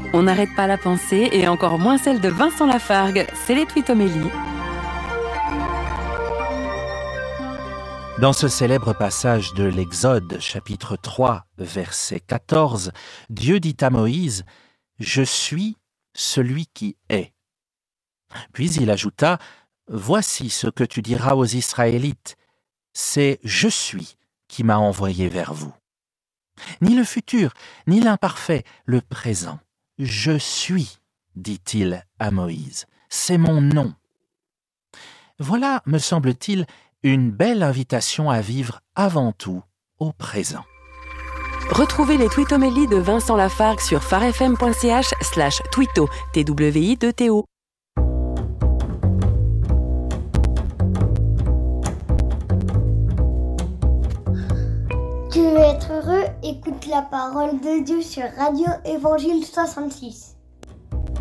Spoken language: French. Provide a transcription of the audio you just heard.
On n'arrête pas la pensée et encore moins celle de Vincent Lafargue. C'est les Twitomélies. Dans ce célèbre passage de l'Exode, chapitre 3, verset 14, Dieu dit à Moïse « Je suis celui qui est ». Puis il ajouta « Voici ce que tu diras aux Israélites, c'est « Je suis » qui m'a envoyé vers vous. Ni le futur, ni l'imparfait, le présent. « Je suis », dit-il à Moïse, « c'est mon nom ». Voilà, me semble-t-il, une belle invitation à vivre avant tout au présent. Retrouvez les Twitomélies de Vincent Lafargue sur farfm.ch/twito, TWI2TO. Tu veux être heureux? Écoute la parole de Dieu sur Radio Évangile 66.